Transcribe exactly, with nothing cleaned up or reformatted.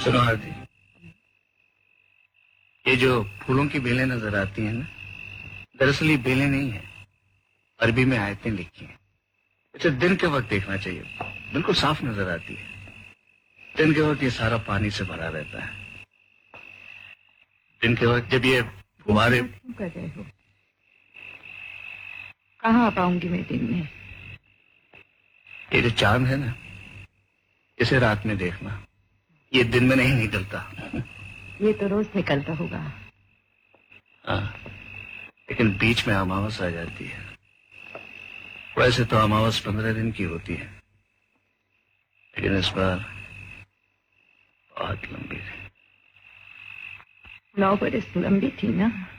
सुनो आरती, ये जो फूलों की बेलें नजर आती हैं ना, दरअसल ये बेलें नहीं है, अरबी में आयतें लिखी हैं। इसे दिन के वक्त देखना चाहिए, बिल्कुल साफ नजर आती है। दिन के वक्त ये सारा पानी से भरा रहता है। दिन के वक्त जब ये फुहारे कर रहे हो, कहाँ आ पाऊंगी मैं दिन में? ये जो चांद है ना, इसे रात में देखना, ये दिन में नहीं निकलता। ये तो रोज निकलता होगा। हाँ, लेकिन बीच में अमावस आ जाती है। वैसे तो अमावस पंद्रह दिन की होती है, लेकिन इस बार बहुत लंबी थी। नौ बरस लंबी थी ना।